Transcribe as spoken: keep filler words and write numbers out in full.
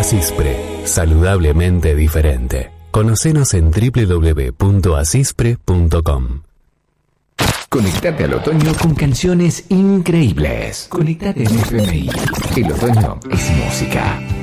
Asispre, saludablemente diferente. Conocenos en doble u doble u doble u punto asispre punto com. Conectate al otoño con canciones increíbles. Conectate en F M I. El otoño es música.